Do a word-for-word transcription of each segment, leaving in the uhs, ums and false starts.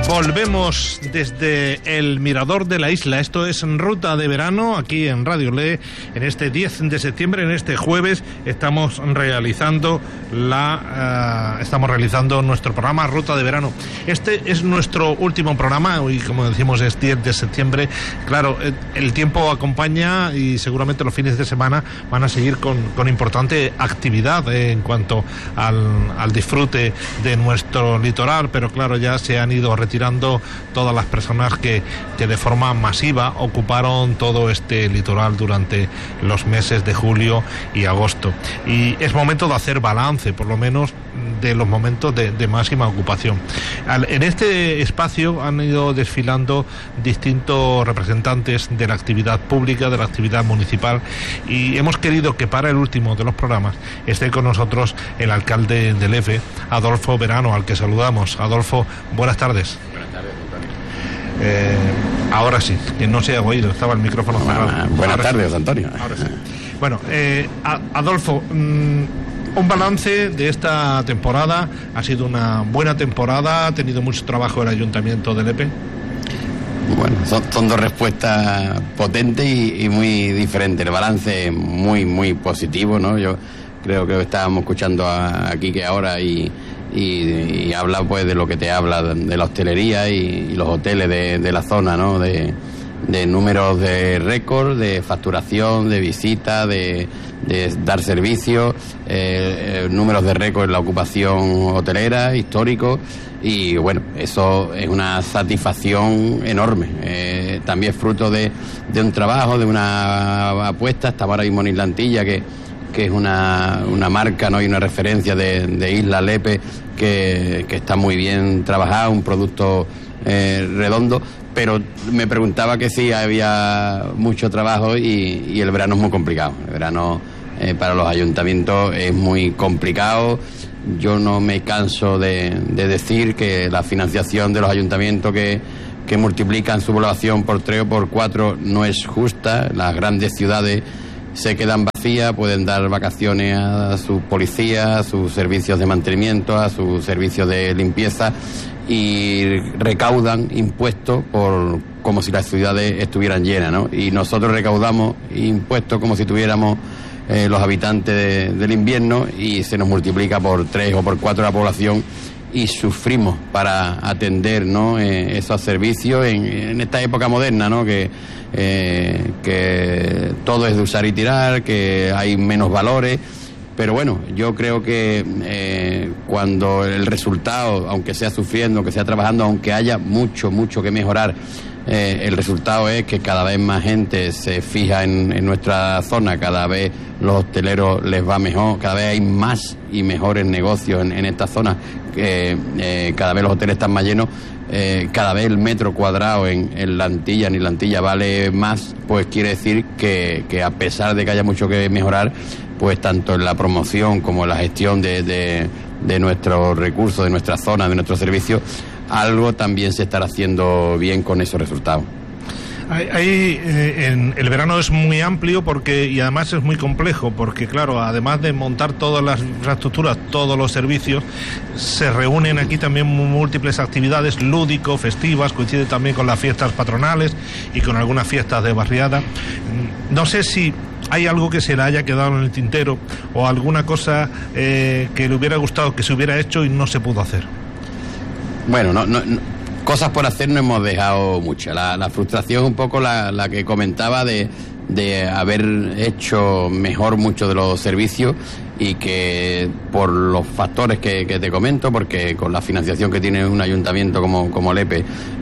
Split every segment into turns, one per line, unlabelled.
Volvemos desde el mirador de la isla. Esto es Ruta de Verano, aquí en Radio Le. En este diez de septiembre, en este jueves, estamos realizando la uh, estamos realizando nuestro programa Ruta de Verano. Este es nuestro último programa. Hoy, como decimos, es diez de septiembre. Claro, el tiempo acompaña y seguramente los fines de semana van a seguir con, con importante actividad eh, en cuanto al, al disfrute de nuestro litoral, pero claro, ya se han ido retirando todas las personas que, que de forma masiva ocuparon todo este litoral durante los meses de julio y agosto. Y es momento de hacer balance, por lo menos, de los momentos de, de máxima ocupación. Al, en este espacio han ido desfilando distintos representantes de la actividad pública, de la actividad municipal, y hemos querido que para el último de los programas esté con nosotros el alcalde de Lepe, Adolfo Verano, al que saludamos. Adolfo, buenas tardes.
Buenas tardes, Antonio.
Eh, ahora sí, que no se ha oído, estaba el micrófono cerrado.
Ah, buenas
ahora
tardes,
sí.
Antonio.
Ahora sí. Bueno, eh, Adolfo, mmm, un balance de esta temporada. Ha sido una buena temporada, ha tenido mucho trabajo el Ayuntamiento de Lepe.
Bueno, son, son dos respuestas potentes y, y muy diferentes. El balance es muy, muy positivo, ¿no? Yo creo que estábamos escuchando a, aquí que ahora y, y, y habla pues de lo que te habla de la hostelería y, y los hoteles de, de la zona, ¿no? De, de números de récord, de facturación, de visitas, de, de dar servicios, eh, eh, números de récord en la ocupación hotelera, histórico, y bueno, eso es una satisfacción enorme. Eh, también es fruto de, de un trabajo, de una apuesta. Estamos ahora mismo en Isla Antilla, que, que es una, una marca, ¿no? Y una referencia de, de Isla Lepe que, que está muy bien trabajada, un producto eh, redondo. Pero me preguntaba que sí, había mucho trabajo y, y el verano es muy complicado. El verano eh, para los ayuntamientos es muy complicado. Yo no me canso de, de decir que la financiación de los ayuntamientos que, que multiplican su población por tres o por cuatro no es justa. Las grandes ciudades se quedan vacías, pueden dar vacaciones a sus policías, a sus servicios de mantenimiento, a sus servicios de limpieza, y recaudan impuestos por como si las ciudades estuvieran llenas, ¿no? Y nosotros recaudamos impuestos como si tuviéramos eh, los habitantes de, del invierno, y se nos multiplica por tres o por cuatro la población y sufrimos para atender, ¿no? eh, esos servicios en, en esta época moderna, ¿no? Que, eh, que todo es de usar y tirar, que hay menos valores. Pero bueno, yo creo que eh, cuando el resultado, aunque sea sufriendo, aunque sea trabajando, aunque haya mucho, mucho que mejorar, eh, el resultado es que cada vez más gente se fija en, en nuestra zona, cada vez los hosteleros les va mejor, cada vez hay más y mejores negocios en, en esta zona, eh, eh, cada vez los hoteles están más llenos, eh, cada vez el metro cuadrado en, en la Antilla, ni la Antilla vale más, pues quiere decir que, que a pesar de que haya mucho que mejorar, pues tanto en la promoción como en la gestión de, de, de nuestros recursos, de nuestra zona, de nuestros servicios, algo también se estará haciendo bien con esos resultados.
Ahí, ahí eh, en el verano es muy amplio porque y además es muy complejo porque claro, además de montar todas las infraestructuras, todos los servicios, se reúnen aquí también múltiples actividades lúdico, festivas, coincide también con las fiestas patronales y con algunas fiestas de barriada. No sé si hay algo que se le haya quedado en el tintero o alguna cosa eh, que le hubiera gustado que se hubiera hecho y no se pudo hacer.
Bueno, no, no, no, cosas por hacer no hemos dejado muchas. La, la frustración un poco la, la que comentaba de, de haber hecho mejor muchos de los servicios y que por los factores que, que te comento, porque con la financiación que tiene un ayuntamiento como, como Lepe eh,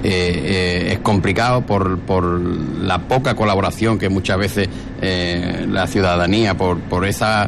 eh, es complicado por, por la poca colaboración que muchas veces eh, la ciudadanía, por, por esa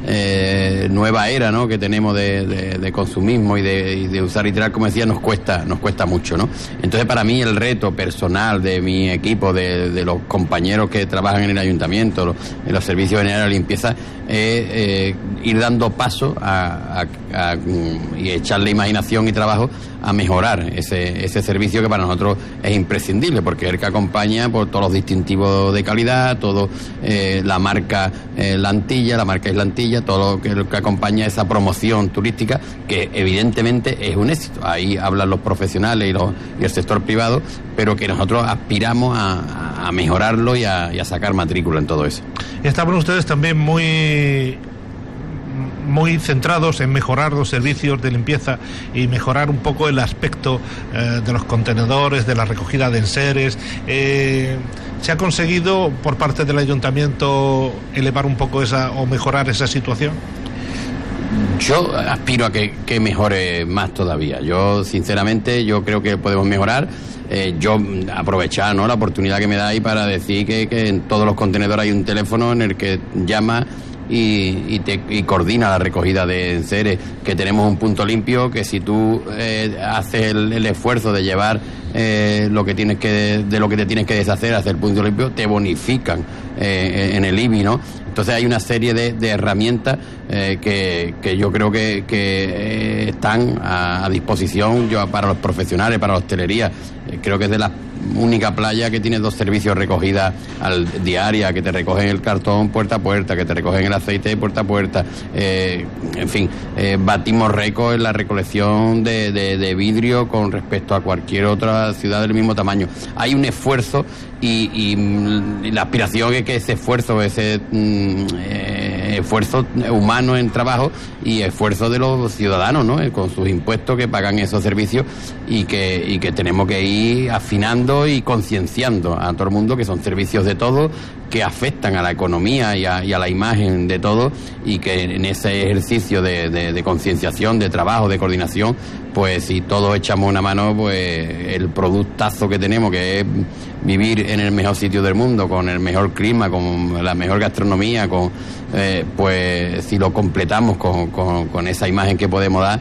eh, nueva era, ¿no? que tenemos de, de, de consumismo y de, y de usar y tirar, como decía, nos cuesta, nos cuesta mucho, ¿no? Entonces para mí el reto personal de mi equipo, de, de los compañeros que trabajan en el ayuntamiento, en los servicios generales de limpieza, es eh, ir dando paso a, a, a, y echarle imaginación y trabajo a mejorar ese, ese servicio que para nosotros es imprescindible, porque es el que acompaña por todos los distintivos de calidad, todo eh, la marca eh, La Antilla, la marca Islantilla, todo lo que, lo que acompaña esa promoción turística, que evidentemente es un éxito. Ahí hablan los profesionales y, los, y el sector privado, pero que nosotros aspiramos a, a mejorarlo y a, y a sacar matrícula en todo eso.
Estaban ustedes también muy muy centrados en mejorar los servicios de limpieza y mejorar un poco el aspecto eh, de los contenedores, de la recogida de enseres. Eh, ¿Se ha conseguido por parte del ayuntamiento elevar un poco esa o mejorar esa situación?
Yo aspiro a que, que mejore más todavía. Yo, sinceramente, yo creo que podemos mejorar. Eh, yo aprovechar, ¿no?, la oportunidad que me da ahí para decir que, que en todos los contenedores hay un teléfono en el que llama y, y, te, y coordina la recogida de enseres, que tenemos un punto limpio, que si tú eh, haces el, el esfuerzo de llevar eh, lo que tienes que de lo que te tienes que deshacer hacia el punto limpio, te bonifican eh, en el I B I, ¿no? Entonces hay una serie de, de herramientas eh, que, que yo creo que, que eh, están a, a disposición yo, para los profesionales, para la hostelería. Eh, creo que es de la única playa que tiene dos servicios de recogida al diaria, que te recogen el cartón puerta a puerta, que te recogen el aceite puerta a puerta. Eh, en fin, eh, batimos récord en la recolección de, de, de vidrio con respecto a cualquier otra ciudad del mismo tamaño. Hay un esfuerzo y, y, y la aspiración es que ese esfuerzo, ese mm, eh, esfuerzo humano en trabajo y esfuerzo de los ciudadanos, ¿no?, con sus impuestos que pagan esos servicios, y que, y que tenemos que ir afinando y concienciando a todo el mundo que son servicios de todo, que afectan a la economía y a, y a la imagen de todo, y que en ese ejercicio de, de, de concienciación, de trabajo, de coordinación, pues si todos echamos una mano, pues el productazo que tenemos, que es vivir en el mejor sitio del mundo, con el mejor clima, con la mejor gastronomía, con eh, pues si lo completamos con, con, con esa imagen que podemos dar,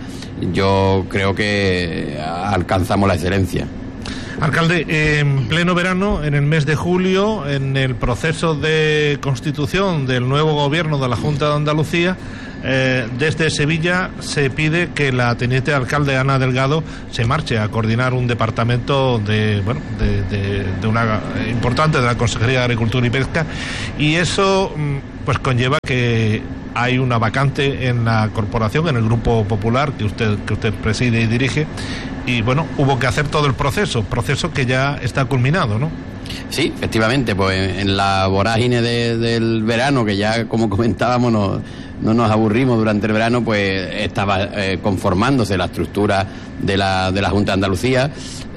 yo creo que alcanzamos la excelencia.
Alcalde, en pleno verano, en el mes de julio, en el proceso de constitución del nuevo gobierno de la Junta de Andalucía, eh, desde Sevilla se pide que la teniente alcalde Ana Delgado se marche a coordinar un departamento de, bueno, de, de, de una importante de la Consejería de Agricultura y Pesca, y eso pues conlleva que hay una vacante en la corporación, en el Grupo Popular que usted que usted preside y dirige, y bueno, hubo que hacer todo el proceso, proceso que ya está culminado, ¿no?
Sí, efectivamente, pues en la vorágine de, del verano, que ya como comentábamos no, no nos aburrimos durante el verano, pues estaba eh, conformándose la estructura de la, de la Junta de Andalucía.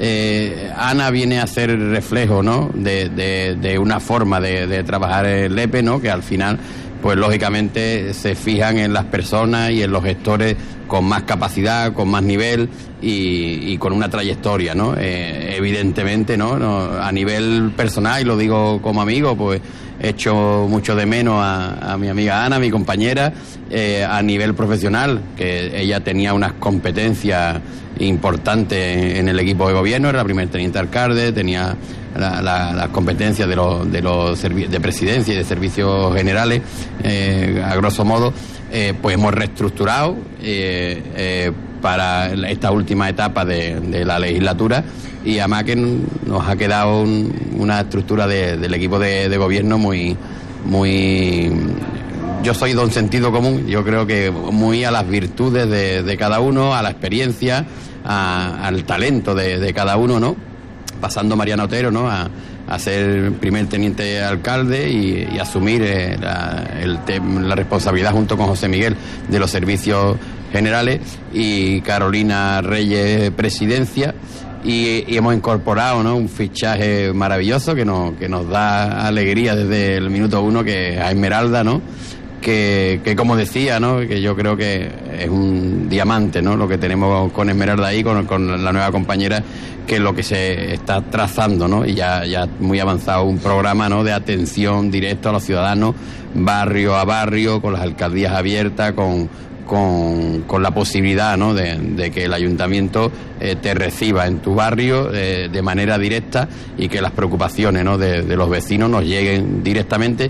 Eh, Ana viene a ser reflejo, ¿no?, de, de, de una forma de, de trabajar el E P E, ¿no?, que al final pues lógicamente se fijan en las personas y en los gestores con más capacidad, con más nivel y, y con una trayectoria, ¿no? Eh, evidentemente, ¿no? ¿no? A nivel personal, y lo digo como amigo, pues he hecho mucho de menos a, a mi amiga Ana, mi compañera. Eh, a nivel profesional, que ella tenía unas competencias importantes en el equipo de gobierno, era la primer teniente alcalde, tenía la, la, las competencias de los de los servi- de presidencia y de servicios generales, eh, a grosso modo. Eh, pues hemos reestructurado eh, eh, para esta última etapa de, de la legislatura, y además que nos ha quedado un, una estructura de, del equipo de, de gobierno muy muy yo soy de un sentido común, yo creo que muy a las virtudes de, de cada uno, a la experiencia, a, al talento de, de cada uno, ¿no? Pasando Mariano Otero, ¿no?, a, a ser primer teniente alcalde y, y asumir eh, la, el te, la responsabilidad junto con José Miguel de los servicios generales, y Carolina Reyes presidencia, y, y hemos incorporado, ¿no?, un fichaje maravilloso que nos, que nos da alegría desde el minuto uno, que es a Esmeralda, ¿no?, que, que como decía, ¿no?, que yo creo que es un diamante, ¿no?, lo que tenemos con Esmeralda ahí, con, con la nueva compañera, que es lo que se está trazando, ¿no?, y ya, ya muy avanzado un programa, ¿no?, de atención directa a los ciudadanos, barrio a barrio, con las alcaldías abiertas, con, con, con la posibilidad, ¿no?, de, de que el ayuntamiento eh, te reciba en tu barrio eh, de manera directa, y que las preocupaciones, ¿no?, de, de los vecinos nos lleguen directamente.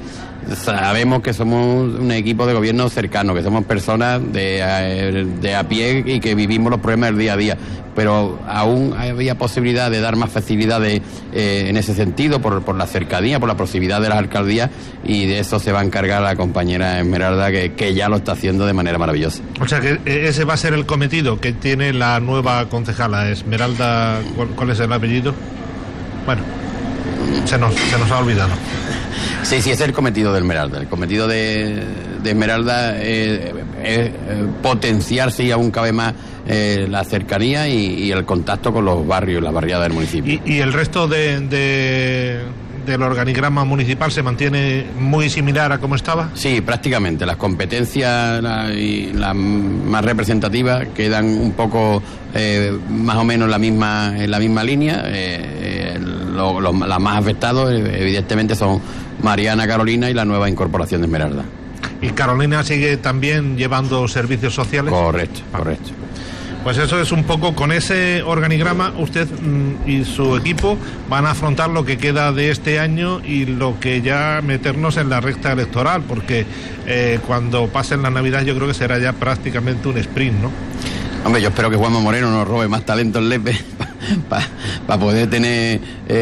sabemos que somos un equipo de gobierno cercano, que somos personas de, de a pie y que vivimos los problemas del día a día, pero aún había posibilidad de dar más facilidades eh, en ese sentido, por, por la cercanía, por la proximidad de las alcaldías, y de eso se va a encargar la compañera Esmeralda, que, que ya lo está haciendo de manera maravillosa.
O sea que ese va a ser el cometido que tiene la nueva concejala Esmeralda. ¿Cuál, cuál es el apellido? Bueno, se nos, se nos ha olvidado.
Sí, sí, ese es el cometido de Esmeralda. El cometido de, de Esmeralda es, es, es potenciar, sí, aún cabe más eh, la cercanía y, y el contacto con los barrios, las barriadas del municipio.
¿Y, y el resto de, de, del organigrama municipal se mantiene muy similar a como estaba?
Sí, prácticamente. Las competencias la, y las más representativas quedan un poco eh, más o menos en la misma, en la misma línea. Eh, lo, lo, las más afectados, evidentemente, son Mariana, Carolina y la nueva incorporación de Esmeralda.
¿Y Carolina sigue también llevando servicios sociales?
Correcto, ah. correcto.
Pues eso es un poco, con ese organigrama usted mmm, y su equipo van a afrontar lo que queda de este año y lo que ya meternos en la recta electoral, porque eh, cuando pasen las Navidades yo creo que será ya prácticamente un sprint, ¿no?
Hombre, yo espero que Juanma Moreno nos robe más talento en Lepe para pa poder tener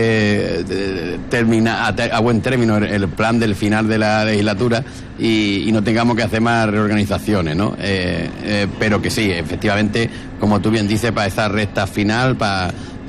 eh, termina, a, a buen término el, el plan del final de la legislatura y, y no tengamos que hacer más reorganizaciones, ¿no? Eh, eh, pero que sí, efectivamente, como tú bien dices, para esa recta final, para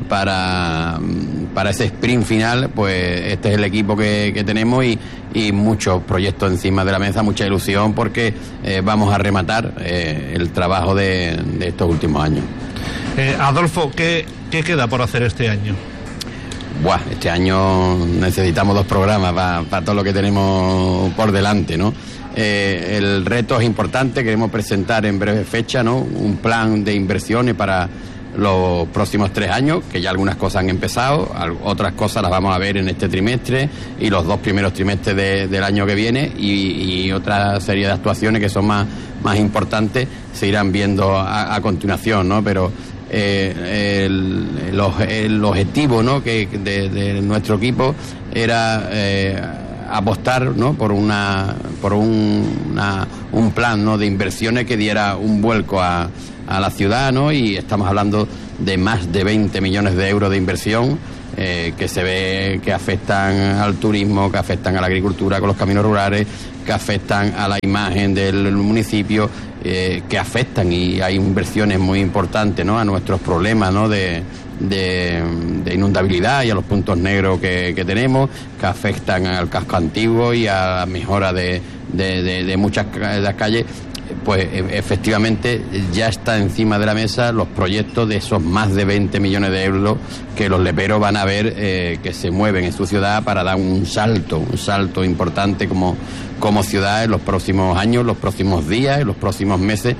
para para ese sprint final, pues este es el equipo que, que tenemos y, y muchos proyectos encima de la mesa, mucha ilusión, porque eh, vamos a rematar eh, el trabajo de, de estos últimos años.
Eh, Adolfo, ¿qué, ¿qué queda por hacer este año?
Buah, este año necesitamos dos programas para pa todo lo que tenemos por delante, ¿no? Eh, el reto es importante, queremos presentar en breve fecha, ¿no?, un plan de inversiones para los próximos tres años, que ya algunas cosas han empezado, otras cosas las vamos a ver en este trimestre y los dos primeros trimestres de, del año que viene, y, y otra serie de actuaciones que son más, más importantes se irán viendo a, a continuación, ¿no? Pero eh, el, el, el objetivo, ¿no?, que de, de nuestro equipo era eh, apostar, ¿no?, por una por un, una, un plan, ¿no?, de inversiones que diera un vuelco a a la ciudad, ¿no? Y estamos hablando de más de veinte millones de euros de inversión eh, que se ve que afectan al turismo, que afectan a la agricultura con los caminos rurales, que afectan a la imagen del municipio, eh, que afectan, y hay inversiones muy importantes, ¿no?, a nuestros problemas, ¿no?, de, de, de inundabilidad y a los puntos negros que, que tenemos, que afectan al casco antiguo y a la mejora de, de, de, de muchas de las calles. Pues efectivamente ya está encima de la mesa los proyectos de esos más de veinte millones de euros que los leperos van a ver eh, que se mueven en su ciudad para dar un salto, un salto importante como, como ciudad en los próximos años, los próximos días, en los próximos meses.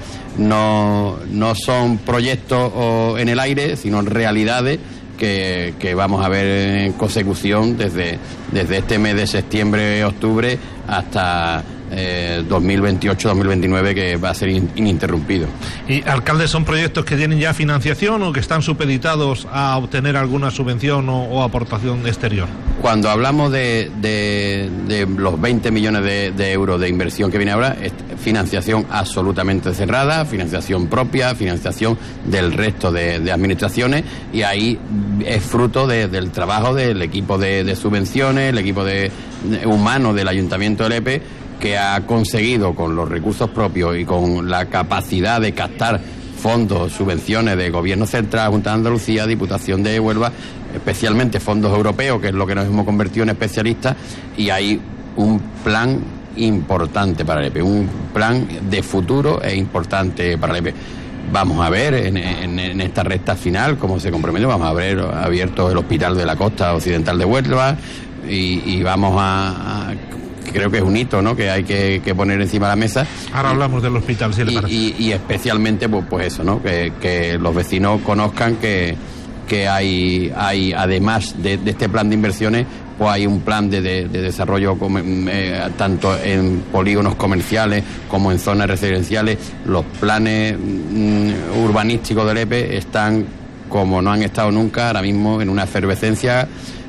No, no son proyectos oh, en el aire, sino realidades que, que vamos a ver en consecución desde, desde este mes de septiembre, octubre hasta Eh, dos mil veintiocho dos mil veintinueve, que va a ser in, ininterrumpido.
¿Y, alcalde, son proyectos que tienen ya financiación o que están supeditados a obtener alguna subvención o, o aportación exterior?
Cuando hablamos de, de, de los veinte millones de, de euros de inversión que viene ahora, es financiación absolutamente cerrada, financiación propia, financiación del resto de, de administraciones, y ahí es fruto de, del trabajo del equipo de, de subvenciones, el equipo de, de humano del Ayuntamiento de Lepe, que ha conseguido, con los recursos propios y con la capacidad de captar fondos, subvenciones de Gobierno Central, Junta de Andalucía, Diputación de Huelva, especialmente fondos europeos, que es lo que nos hemos convertido en especialistas, y hay un plan importante para Lepe, un plan de futuro e importante para Lepe. Vamos a ver en, en, en esta recta final cómo se compromete. Vamos a ver abierto el Hospital de la Costa Occidental de Huelva y, y vamos a, a creo que es un hito, ¿no?, que hay que, que poner encima de la mesa.
Ahora
y,
hablamos del hospital, si le
y,
parece.
Y, y especialmente, pues, pues eso, ¿no?, que, que los vecinos conozcan que, que hay, hay además de, de este plan de inversiones, pues hay un plan de, de, de desarrollo eh, tanto en polígonos comerciales como en zonas residenciales. Los planes mm, urbanísticos de Lepe están, como no han estado nunca, ahora mismo en una efervescencia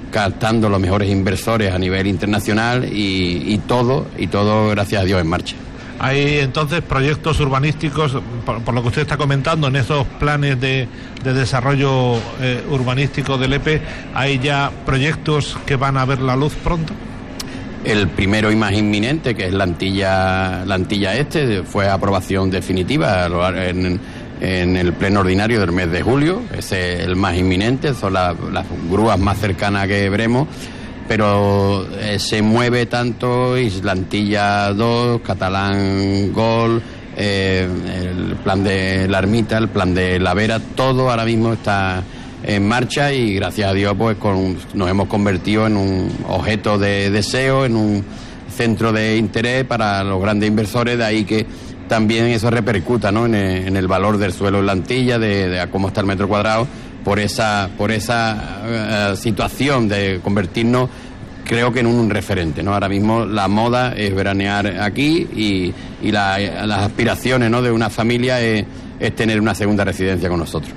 captando los mejores inversores a nivel internacional y, y todo, y todo, gracias a Dios, en marcha.
Hay entonces proyectos urbanísticos, por, por lo que usted está comentando, en esos planes de, de desarrollo eh, urbanístico del E P E, ¿hay ya proyectos que van a ver la luz pronto?
El primero y más inminente, que es la Antilla, la Antilla Este, fue aprobación definitiva en, en el pleno ordinario del mes de julio. Ese es el más inminente, son la, las grúas más cercanas que veremos, pero eh, se mueve tanto Islantilla dos, Catalán Gol, eh, el plan de la Ermita, el plan de la Vera, todo ahora mismo está en marcha y gracias a Dios pues con, nos hemos convertido en un objeto de deseo, en un centro de interés para los grandes inversores, de ahí que también eso repercuta, ¿no?, en, el, en el valor del suelo en la Antilla, de, de cómo está el metro cuadrado, por esa por esa uh, situación de convertirnos, creo que en un referente, ¿no? Ahora mismo la moda es veranear aquí y, y la, las aspiraciones, ¿no?, de una familia es, es tener una segunda residencia con nosotros.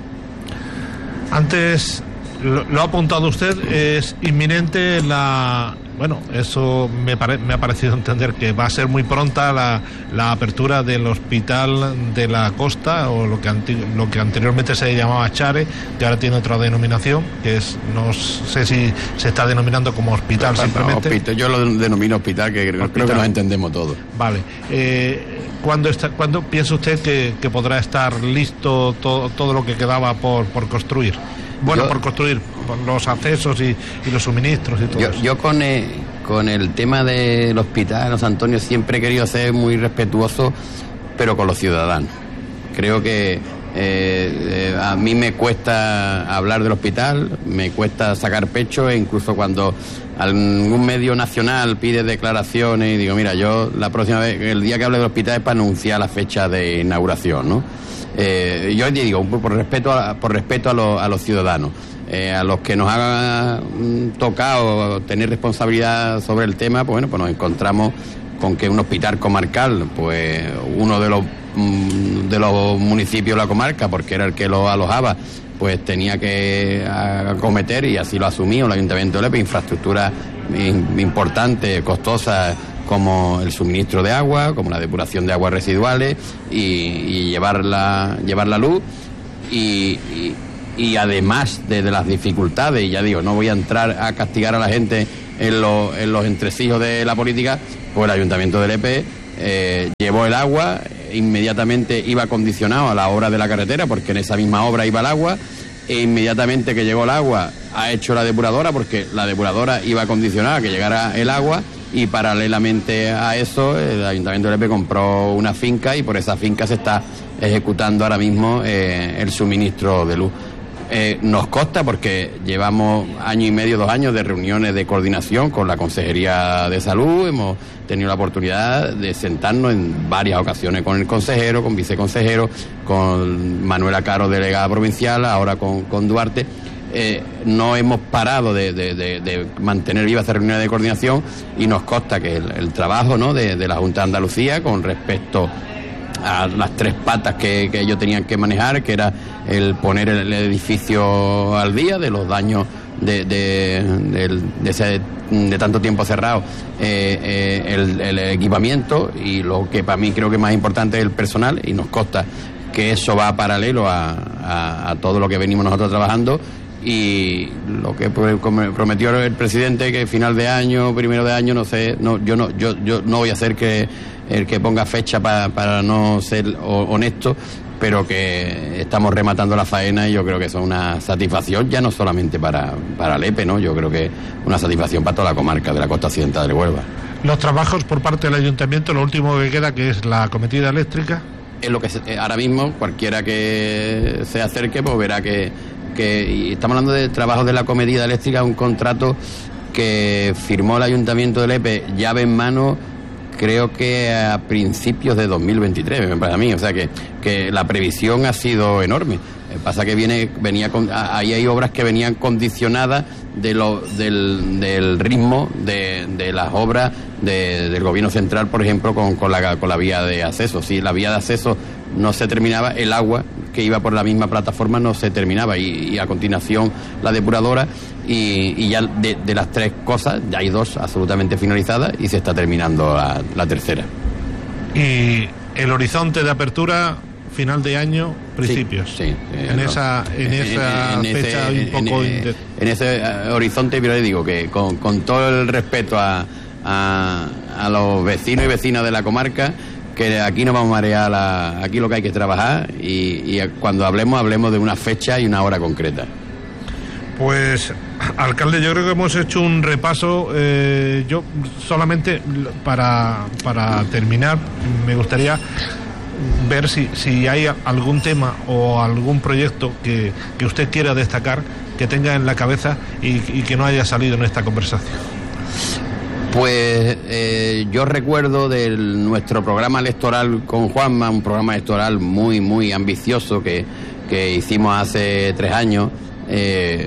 Antes lo, lo ha apuntado usted, es inminente la... Bueno, eso me, pare, me ha parecido entender que va a ser muy pronta la, la apertura del Hospital de la Costa, o lo que, anti, lo que anteriormente se llamaba Chare, que ahora tiene otra denominación, que es, no sé si se está denominando como hospital no, simplemente.
No, hospital, yo lo denomino hospital, que hospital. Creo que nos entendemos todos.
Vale. Eh, ¿cuándo, está, ¿Cuándo piensa usted que, que podrá estar listo todo, todo lo que quedaba por, por construir? Bueno, yo, por construir por los accesos y, y los suministros y todo
yo,
eso.
Yo con el, con el tema del hospital, José Antonio, siempre he querido ser muy respetuoso, pero con los ciudadanos. Creo que eh, eh, a mí me cuesta hablar del hospital, me cuesta sacar pecho, e incluso cuando algún medio nacional pide declaraciones y digo, mira, yo la próxima vez, el día que hable del hospital es para anunciar la fecha de inauguración, ¿no? Eh, yo te digo, por respeto a, por respeto a, lo, a los ciudadanos, eh, a los que nos ha mm, tocado tener responsabilidad sobre el tema, pues bueno, pues nos encontramos con que un hospital comarcal, pues uno de los mm, de los municipios de la comarca, porque era el que lo alojaba, pues tenía que acometer, y así lo asumió el Ayuntamiento de Lepe, infraestructuras importantes, costosas, como el suministro de agua, como la depuración de aguas residuales y, y llevar, la, llevar la luz y, y, y además de, de las dificultades, y ya digo, no voy a entrar a castigar a la gente en, lo, en los entresijos de la política, pues el Ayuntamiento de Lepe eh, llevó el agua, inmediatamente iba condicionado a la obra de la carretera, porque en esa misma obra iba el agua, e inmediatamente que llegó el agua ha hecho la depuradora, porque la depuradora iba condicionada a que llegara el agua. Y paralelamente a eso, el Ayuntamiento de Lepe compró una finca y por esa finca se está ejecutando ahora mismo eh, el suministro de luz. Eh, nos consta porque llevamos año y medio, dos años de reuniones de coordinación con la Consejería de Salud. Hemos tenido la oportunidad de sentarnos en varias ocasiones con el consejero, con viceconsejero, con Manuela Caro, delegada provincial, ahora con, con Duarte. Eh, no hemos parado de, de, de, de mantener viva esta reunión de coordinación, y nos consta que el, el trabajo, ¿no?, de, de la Junta de Andalucía con respecto a las tres patas que, que ellos tenían que manejar, que era el poner el edificio al día de los daños de, de, de, de, ese, de tanto tiempo cerrado, eh, eh, el, el equipamiento, y lo que para mí creo que más importante es el personal, y nos consta que eso va paralelo a, a, a todo lo que venimos nosotros trabajando. Y lo que prometió el presidente, que final de año, primero de año, no sé, no, yo no yo yo no voy a ser que el que ponga fecha pa, para no ser honesto, pero que estamos rematando la faena, y yo creo que eso es una satisfacción ya no solamente para, para Lepe, ¿no? Yo creo que una satisfacción para toda la comarca de la costa occidental de Huelva.
Los trabajos por parte del ayuntamiento, lo último que queda, que es la acometida eléctrica.
Es lo que se, ahora mismo cualquiera que se acerque pues verá que que y estamos hablando de trabajo de la acometida eléctrica, un contrato que firmó el Ayuntamiento de Lepe, llave en mano, creo que a principios de dos mil veintitrés, me parece a mí, o sea que, que la previsión ha sido enorme. Pasa que viene venía con, ahí hay obras que venían condicionadas de lo, del, del ritmo de, de las obras de, del gobierno central, por ejemplo, con, con, la, con la vía de acceso. Sí, la vía de acceso no se terminaba, el agua que iba por la misma plataforma no se terminaba, y, y a continuación la depuradora, y, y ya de, de las tres cosas ya hay dos absolutamente finalizadas y se está terminando la, la tercera.
Y el horizonte de apertura, final de año, principios.
Sí, sí, sí,
en,
no.
esa, en esa en, en
ese,
fecha un poco...
En, en, en ese horizonte, pero le digo que con, con todo el respeto a, a, a los vecinos y vecinas de la comarca, que aquí no vamos a marear, la, aquí lo que hay que es trabajar, y, y cuando hablemos, hablemos de una fecha y una hora concreta.
Pues, alcalde, yo creo que hemos hecho un repaso. Eh, yo solamente para, para terminar me gustaría ver si, si hay algún tema o algún proyecto que, que usted quiera destacar, que tenga en la cabeza y, y que no haya salido en esta conversación.
Pues eh, yo recuerdo de nuestro programa electoral con Juanma, un programa electoral muy, muy ambicioso que, que hicimos hace tres años. Eh,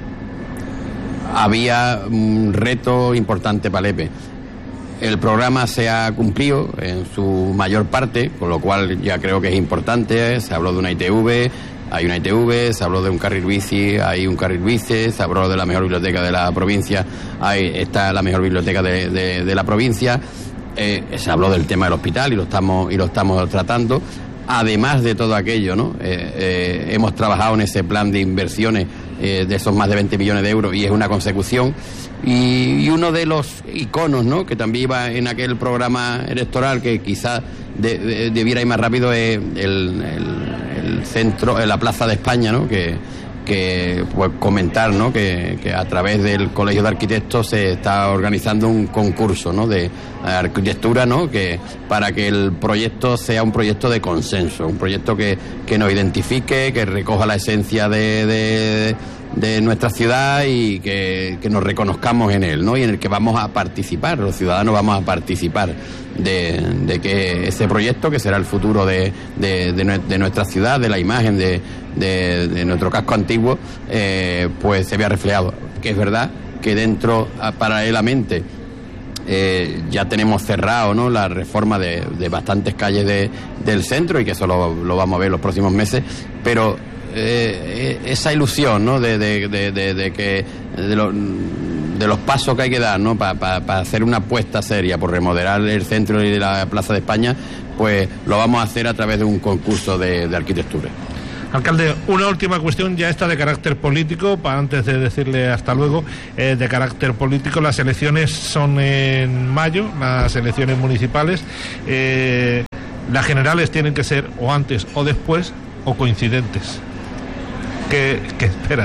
había un reto importante para Lepe. El programa se ha cumplido en su mayor parte, con lo cual ya creo que es importante. Se habló de una I T V, hay una I T V, se habló de un carril bici, hay un carril bici, se habló de la mejor biblioteca de la provincia, hay, está la mejor biblioteca de, de, de la provincia, eh, se habló del tema del hospital y lo estamos, y lo estamos tratando. Además de todo aquello, ¿no? Eh, eh, hemos trabajado en ese plan de inversiones eh, de esos más de veinte millones de euros, y es una consecución. Y, y uno de los iconos, ¿no?, que también iba en aquel programa electoral, que quizás de, de, debiera ir más rápido, es el, el, el centro, la Plaza de España, ¿no?, que, que pues comentar, ¿no?, que, que a través del Colegio de Arquitectos se está organizando un concurso, ¿no?, de arquitectura, ¿no?, que para que el proyecto sea un proyecto de consenso, un proyecto que, que nos identifique, que recoja la esencia de, de de nuestra ciudad y que, que nos reconozcamos en él, ¿no?, y en el que vamos a participar, los ciudadanos vamos a participar de, de que ese proyecto, que será el futuro de, de, de, de nuestra ciudad, de la imagen de, de, de nuestro casco antiguo, eh, pues se vea reflejado. Que es verdad que dentro, paralelamente, eh, ya tenemos cerrado, ¿no?, la reforma de, de bastantes calles de, del centro, y que eso lo, lo vamos a ver los próximos meses, pero Eh, esa ilusión, ¿no?, de, de, de, de, de que de, lo, de los pasos que hay que dar, ¿no?, para pa, pa hacer una apuesta seria por remodelar el centro y de la Plaza de España, pues lo vamos a hacer a través de un concurso de, de arquitectura.
Alcalde, una última cuestión, ya está de carácter político, para antes de decirle hasta luego, eh, de carácter político. Las elecciones son en mayo, las elecciones municipales. Eh, las generales tienen que ser o antes o después, o coincidentes. ¿Qué, qué espera?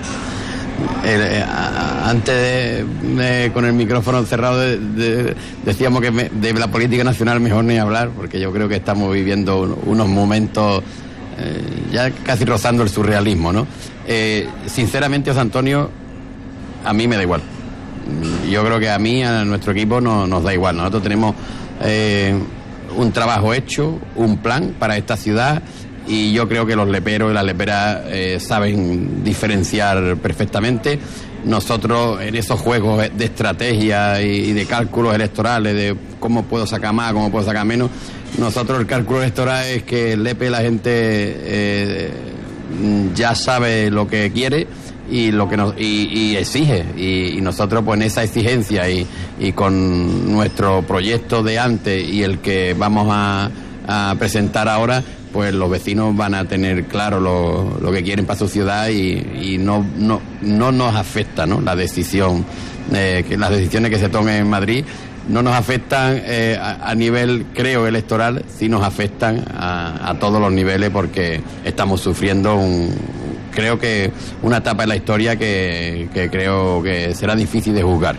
El, eh, antes de, de, con el micrófono cerrado de, de, decíamos que me, de la política nacional mejor ni hablar, porque yo creo que estamos viviendo un, unos momentos eh, ya casi rozando el surrealismo, ¿no? Eh, sinceramente, José Antonio, a mí me da igual. Yo creo que a mí, a nuestro equipo, no, nos da igual. Nosotros tenemos eh, un trabajo hecho, un plan para esta ciudad, y yo creo que los leperos y las leperas eh, saben diferenciar perfectamente. Nosotros, en esos juegos de estrategia y, y de cálculos electorales, de cómo puedo sacar más, cómo puedo sacar menos, nosotros el cálculo electoral es que el Lepe, la gente eh, ya sabe lo que quiere y lo que nos y, y exige, y, y nosotros pues en esa exigencia y, y con nuestro proyecto de antes y el que vamos a, a presentar ahora, pues los vecinos van a tener claro lo, lo que quieren para su ciudad, y, y no, no, no nos afecta, ¿no?, la decisión, eh, que las decisiones que se tomen en Madrid no nos afectan eh, a, a nivel, creo, electoral, sí nos afectan a, a todos los niveles, porque estamos sufriendo un, creo que una etapa en la historia que, que creo que será difícil de juzgar.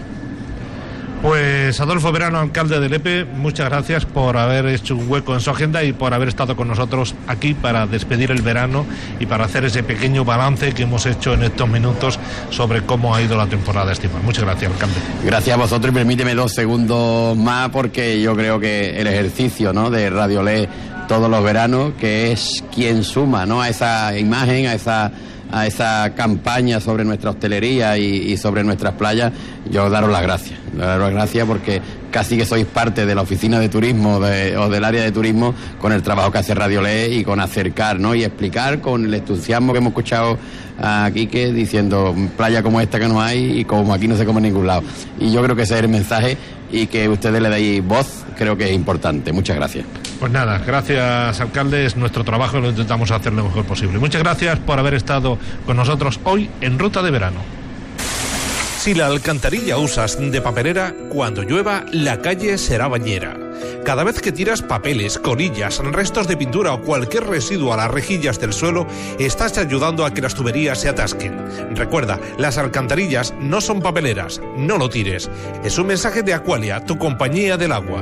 Pues Adolfo Verano, alcalde de Lepe, muchas gracias por haber hecho un hueco en su agenda y por haber estado con nosotros aquí para despedir el verano y para hacer ese pequeño balance que hemos hecho en estos minutos sobre cómo ha ido la temporada estival. Muchas gracias, alcalde.
Gracias a vosotros, y permíteme dos segundos más, porque yo creo que el ejercicio, ¿no?, de Radio Le todos los veranos, que es quien suma, ¿no?, a esa imagen, a esa a esa campaña sobre nuestra hostelería y, y sobre nuestras playas, yo daros las gracias, daros las gracias porque casi que sois parte de la oficina de turismo de, o del área de turismo con el trabajo que hace Radio Le y con acercar, ¿no? Y explicar con el entusiasmo que hemos escuchado a Quique diciendo playa como esta que no hay y como aquí no se come en ningún lado. Y yo creo que ese es el mensaje y que ustedes le deis voz, creo que es importante. Muchas gracias.
Pues nada, gracias, alcalde, es nuestro trabajo y lo intentamos hacer lo mejor posible. Muchas gracias por haber estado con nosotros hoy en Ruta de Verano.
Si la alcantarilla usas de papelera, cuando llueva, la calle será bañera. Cada vez que tiras papeles, colillas, restos de pintura o cualquier residuo a las rejillas del suelo, estás ayudando a que las tuberías se atasquen. Recuerda, las alcantarillas no son papeleras, no lo tires. Es un mensaje de Aqualia, tu compañía del agua.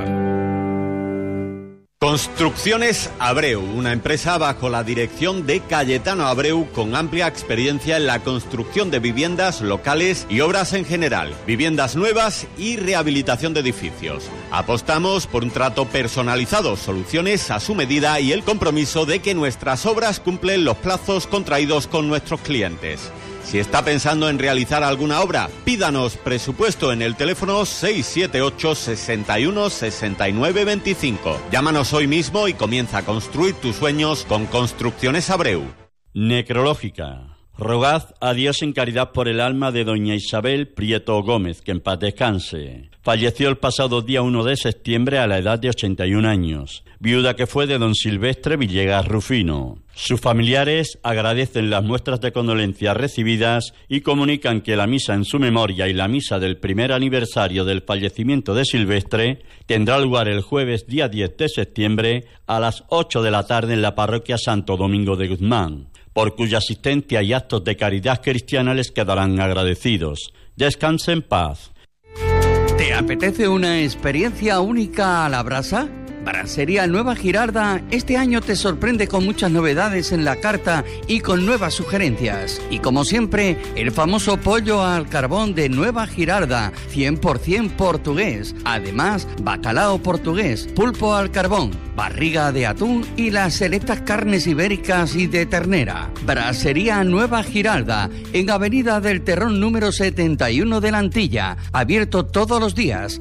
Construcciones Abreu, una empresa bajo la dirección de Cayetano Abreu con amplia experiencia en la construcción de viviendas locales y obras en general, viviendas nuevas y rehabilitación de edificios. Apostamos por un trato personalizado, soluciones a su medida y el compromiso de que nuestras obras cumplen los plazos contraídos con nuestros clientes. Si está pensando en realizar alguna obra, pídanos presupuesto en el teléfono seis siete ocho, sesenta y uno, sesenta y nueve veinticinco. Llámanos hoy mismo y comienza a construir tus sueños con Construcciones Abreu.
Necrológica. Rogad a Dios en caridad por el alma de doña Isabel Prieto Gómez, que en paz descanse. Falleció el pasado día uno de septiembre a la edad de ochenta y un años, viuda que fue de don Silvestre Villegas Rufino. Sus familiares agradecen las muestras de condolencia recibidas y comunican que la misa en su memoria y la misa del primer aniversario del fallecimiento de Silvestre tendrá lugar el jueves día diez de septiembre a las ocho de la tarde en la parroquia Santo Domingo de Guzmán, por cuya asistencia y actos de caridad cristiana les quedarán agradecidos. Descanse en paz.
¿Te apetece una experiencia única a la brasa? Brasería Nueva Girarda este año te sorprende con muchas novedades en la carta y con nuevas sugerencias. Y como siempre, el famoso pollo al carbón de Nueva Girarda, cien por ciento portugués. Además, bacalao portugués, pulpo al carbón, barriga de atún y las selectas carnes ibéricas y de ternera. Brasería Nueva Girarda, en Avenida del Terrón número setenta y uno de la Antilla, abierto todos los días.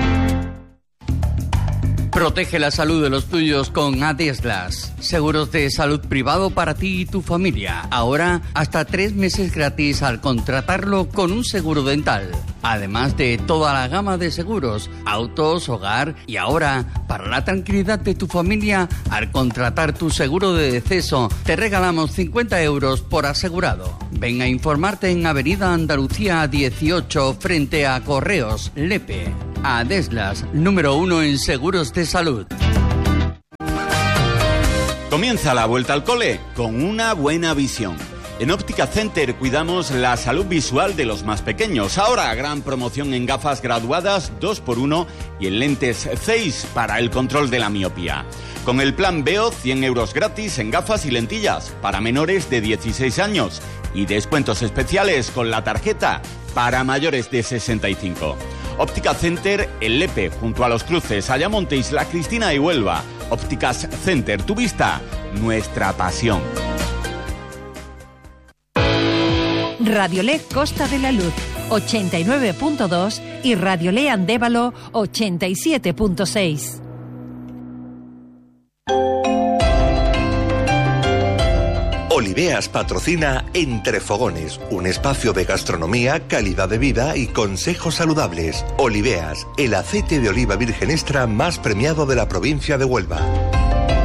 Protege la salud de los tuyos con Adeslas. Seguros de salud privado para ti y tu familia. Ahora, hasta tres meses gratis al contratarlo con un seguro dental. Además de toda la gama de seguros, autos, hogar y ahora, para la tranquilidad de tu familia, al contratar tu seguro de deceso, te regalamos cincuenta euros por asegurado. Ven a informarte en Avenida Andalucía dieciocho frente a Correos, Lepe. Adeslas, número uno en seguros de salud.
Comienza la vuelta al cole con una buena visión. En Óptica Center cuidamos la salud visual de los más pequeños. Ahora gran promoción en gafas graduadas dos por uno y en lentes seis para el control de la miopía. Con el plan Veo, cien euros gratis en gafas y lentillas para menores de dieciséis años y descuentos especiales con la tarjeta para mayores de sesenta y cinco. Óptica Center en Lepe, junto a los cruces Ayamonte, Isla Cristina y Huelva. Ópticas Center, tu vista, nuestra pasión.
Radio Le Costa de la Luz, ochenta y nueve punto dos y Radio Le Andévalo, ochenta y siete punto seis.
Oliveas patrocina Entre Fogones, un espacio de gastronomía, calidad de vida y consejos saludables. Oliveas, el aceite de oliva virgen extra más premiado de la provincia de Huelva.